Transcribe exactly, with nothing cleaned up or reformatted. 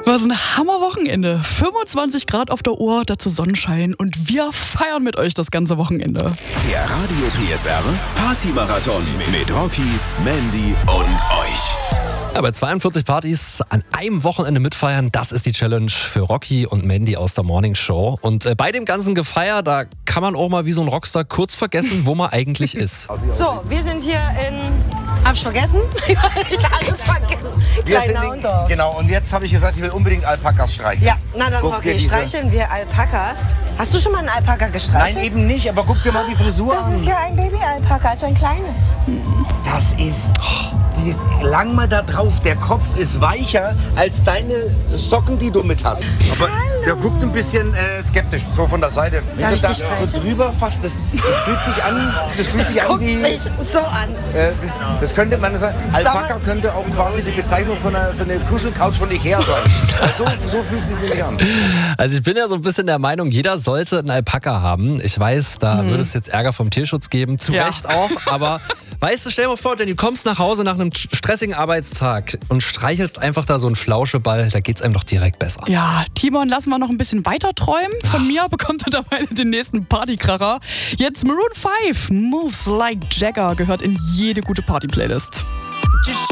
Was ein Hammerwochenende. fünfundzwanzig Grad auf der Uhr, dazu Sonnenschein und wir feiern mit euch das ganze Wochenende. Der Radio P S R Partymarathon mit Rocky, Mandy und euch. Ja, bei zweiundvierzig Partys an einem Wochenende mitfeiern, das ist die Challenge für Rocky und Mandy aus der Morning Show. Und äh, bei dem ganzen Gefeier, da kann man auch mal wie so ein Rockstar kurz vergessen, wo man eigentlich ist. So, wir sind hier in... Hab ich vergessen? Ich hab alles vergessen. Wir sind in, genau, und jetzt habe ich gesagt, ich will unbedingt Alpakas streicheln. Ja, na dann, Guck Rocky, dir diese- streicheln wir Alpakas. Hast du schon mal einen Alpaka gestreichelt? Nein, eben nicht, aber guck dir mal die Frisur Das an. ist ja ein Baby-Alpaka, also ein kleines. Das ist, die ist, lang mal da drauf, der Kopf ist weicher als deine Socken, die du mit hast. Aber der guckt ein bisschen äh, skeptisch, so von der Seite. Wenn Darf du ich da dich streicheln? so drüber fasst, das, das fühlt sich an, das fühlt sich an Guck wie... mich so an. Äh, das könnte man sagen, Alpaka könnte auch quasi die Bezeichnung von einer, von einer Kuschelcouch von Ikea sein. So, so fühlt es sich nämlich an. Also ich bin ja so ein bisschen der Meinung, jeder sollte einen Alpaka haben. Ich weiß, da würde es jetzt Ärger vom Tierschutz geben, zu Ja. Recht auch, aber weißt du, stell dir mal vor, denn du kommst nach Hause nach einem stressigen Arbeitstag und streichelst einfach da so einen Flauscheball, da geht's einem doch direkt besser. Ja, Timon, lassen wir noch ein bisschen weiter träumen. Von mir bekommt ihr dabei den nächsten Partykracher. Jetzt Maroon fünf, Moves Like Jagger, gehört in jede gute Party-Playlist.